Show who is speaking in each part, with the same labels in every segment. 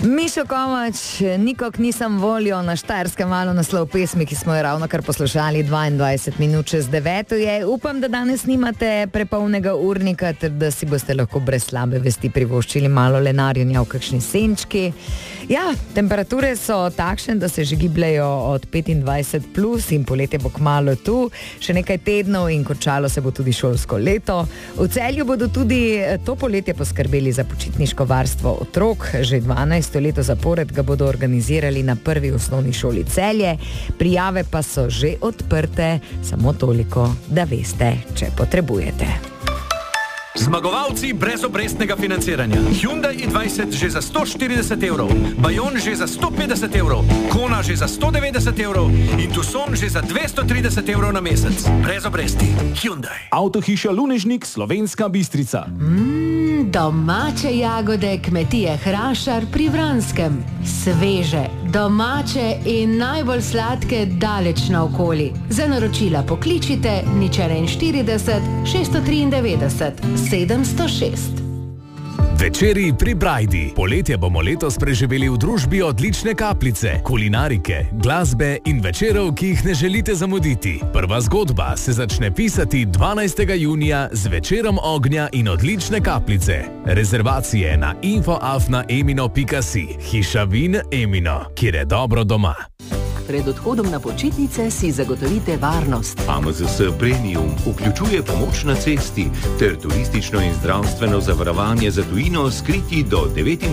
Speaker 1: Mišo Kovač, nikok nisem voljo, na Štajerskem valu naslov pesmi, ki smo jo ravno kar poslušali. 22 minut čez 9 je. Upam, da danes nimate prepolnega urnika, ter da si boste lahko brez slabe vesti privoščili malo lenarjenja v kakšni senčki. Ja, temperature so takšne, da se že gibljajo od 25 plus in poletje bo kmalu tu. Še nekaj tednov in končalo se bo tudi šolsko leto. V Celju bodo tudi to poletje poskrbeli za počitniško varstvo otrok. Že 12. leto zapored ga bodo organizirali na prvi osnovni šoli Celje. Prijave pa so že odprte, samo toliko, da veste, če potrebujete.
Speaker 2: Zmagovalci brezobrestnega financiranja. Hyundai i20 že za 140 evrov, Bayon že za 150 evrov, Kona že za 190 evrov in Tucson že za 230 evrov na mesec. Brez obresti. Hyundai.
Speaker 3: Avtohiša Lunežnik, Slovenska Bistrica.
Speaker 4: Domače jagode kmetije Hrašar pri Vranskem. Sveže, domače in najbolj sladke daleč naokoli. Za naročila pokličite 041 693 706.
Speaker 5: Večeri pri Brajdi. Poletje bomo letos preživeli v družbi odlične kapljice, kulinarike, glasbe in večerov, ki jih ne želite zamuditi. Prva zgodba se začne pisati 12. junija z večerom ognja in odlične kapljice. Rezervacije na info@emino.si. Hiša vin Emino, kjer je dobro doma.
Speaker 6: Pred odhodom na počitnice si zagotovite varnost.
Speaker 7: AMZS Premium vključuje pomoč na cesti ter turistično in zdravstveno zavarovanje za tujino s kriti do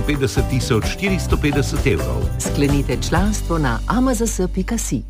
Speaker 7: 59.450 evrov.
Speaker 6: Sklenite članstvo na amzs.si.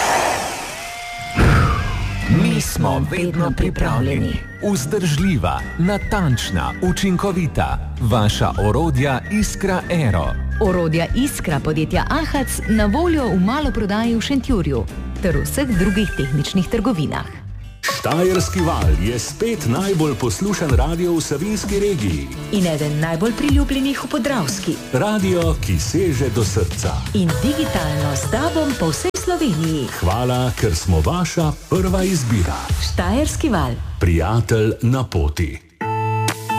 Speaker 5: Mi smo vedno pripravljeni. Vzdržljiva, natančna, učinkovita. Vaša orodja Iskra Aero.
Speaker 8: Orodja Iskra podjetja Ahac na voljo v maloprodaji v Šentjurju ter vseh drugih tehničnih trgovinah.
Speaker 3: Štajerski val je spet najbolj poslušan radio v Savinjski regiji.
Speaker 8: In eden najbolj priljubljenih v Podravski.
Speaker 3: Radio, ki seže do srca.
Speaker 8: In digitalno s tobom po vsej Sloveniji.
Speaker 3: Hvala, ker smo vaša prva izbira.
Speaker 8: Štajerski val.
Speaker 3: Prijatelj na poti.